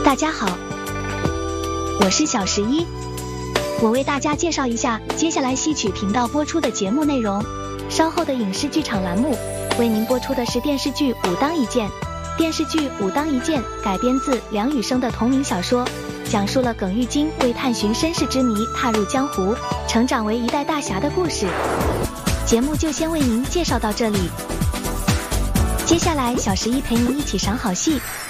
大家好，我是小11，我为大家介绍一下接下来戏曲频道播出的节目内容。稍后的影视剧场栏目为您播出的是电视剧《武当一剑》。电视剧《武当一剑》改编自梁羽生的同名小说，讲述了耿玉京为探寻身世之谜踏入江湖，成长为一代大侠的故事。节目就先为您介绍到这里，接下来小11陪您一起赏好戏。